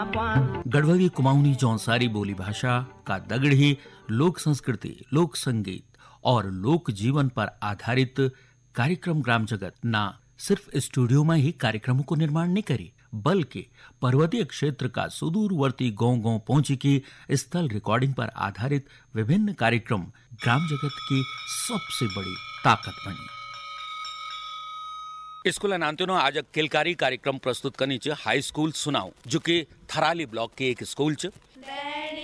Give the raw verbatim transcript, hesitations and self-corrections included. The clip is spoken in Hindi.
गढ़वाली कुमाऊनी जौनसारी बोली भाषा का दगड़ी लोक संस्कृति, लोक संगीत और लोक जीवन पर आधारित कार्यक्रम ग्राम जगत ना सिर्फ स्टूडियो में ही कार्यक्रमों को निर्माण नहीं करी, बल्कि पर्वतीय क्षेत्र का सुदूरवर्ती गांव गांव पहुंची की स्थल रिकॉर्डिंग पर आधारित विभिन्न कार्यक्रम ग्राम जगत की सबसे बड़ी ताकत बनी। स्कूल नांतनो आज किलकारी कार्यक्रम प्रस्तुत करनी च हाई स्कूल सुनाओ, जो कि थराली ब्लॉक के एक स्कूल च।